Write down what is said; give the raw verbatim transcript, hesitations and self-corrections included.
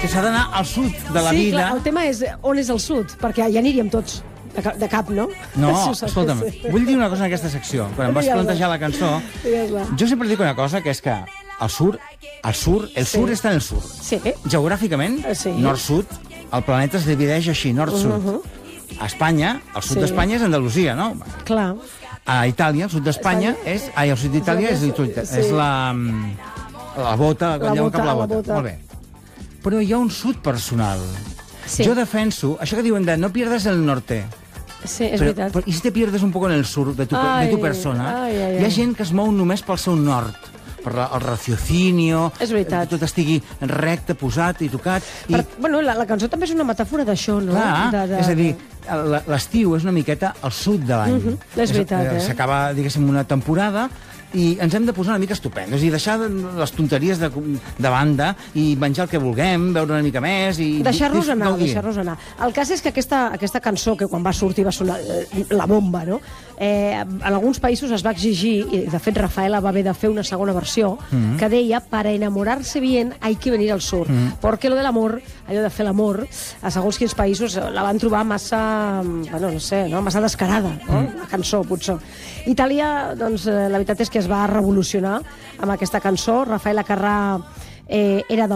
que s'ha d'anar al sud de la sí, vida. Clar, el tema és on és el sud, perquè ja aniríem tots de cap, de cap no? No, Si ho saps, escolta'm, sí. vull dir una cosa en aquesta secció. Quan em vas Digues-la. plantejar la cançó, Digues-la. jo sempre dic una cosa, que és que el sur, el sur, el Sí. sur està en el sur. Sí. Geogràficament, Eh, sí. nord-sud, el planeta es divideix així, nord-sud. Uh -huh. A Espanya, el sud Sí. d'Espanya és Andalusia, no? Clar. A Itàlia, el sud d'Espanya Espanya. és... Ai, el sud d'Itàlia és, Sí. és la... La bota, La lleu bota, cap a la la bota. bota. Molt bé. Però hi ha un sud personal. Sí. Jo defenso, això que diuen de no pierdas el norte. Sí, és Però, veritat. però, I si te pierdes un poc en el sur de tu, Ai, de tu persona? ai, ai, Hi ha ai. gent que es mou només pel seu nord, per la, el raciocinio, És veritat. tot estigui recte, posat i tocat. I, Per, bueno, la, la cançó també és una metàfora d'això, no? clar, de, de, és a dir, la- l'estiu és una miqueta al sud de l'any. Mhm, és veritat, eh? S'acaba, diguéssim, una temporada i ens hem de posar una mica estupendos i deixar les tonteries de, de banda i menjar el que vulguem, veure una mica més i... Deixar-nos anar, gaudir. deixar-nos anar. El cas és que aquesta, aquesta cançó, que quan va sortir va sonar eh, la bomba, no? Eh, en alguns països es va exigir, i de fet Rafaela va haver de fer una segona versió, mm-hmm. que deia, para enamorarse bien hay que venir al sur. Mm-hmm. Porque lo del amor, allò de fer l'amor, a segons quins països la van trobar massa, bueno, no sé, no? massa descarada, no? Mm. La cançó, potser. Itàlia, doncs, eh, la veritat és que es va revolucionar amb aquesta cançó. Rafaela Carrà eh, era del